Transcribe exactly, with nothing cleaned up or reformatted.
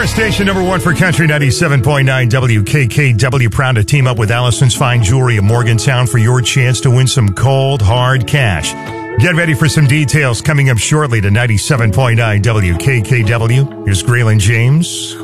Your station number one for Country ninety-seven point nine W K K W. Proud to team up with Allison's Fine Jewelry of Morgantown for your chance to win some cold, hard cash. Get ready for some details coming up shortly to ninety-seven point nine W K K W. Here's Graylin James